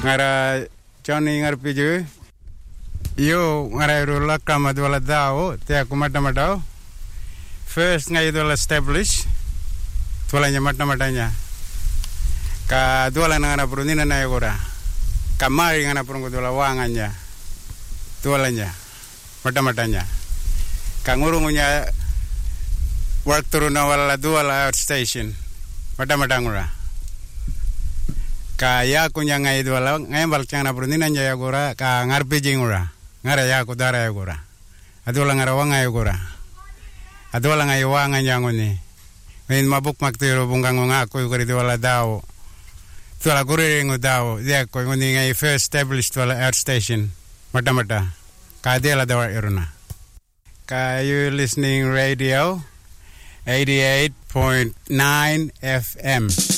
ngara Johnny ngarpiju yo ngara rula kamadwala dao te aku mata-mata first ngai dola establish tualanya mata-matanya ka dola ngana prunina na yogora kamari ngana prungu dola wanganya tualanya mata-matanya ka ngurungunya work turuna wala dola outstation mata-mata ngura ka ya kunya ngai dola ngai balchana prunina nya yogora ka ngarpiji ngura ngara ya kudara yogora adola ngara wanga yogora adola ngai wanga nyangoni ngain mabuk maktiro bungang ngaku yogori dola dao tuala guriringu dao dia ko ngoni ngai first established dola outstation mata-mata ka dela dawa iruna ka you listening radio 88.9 FM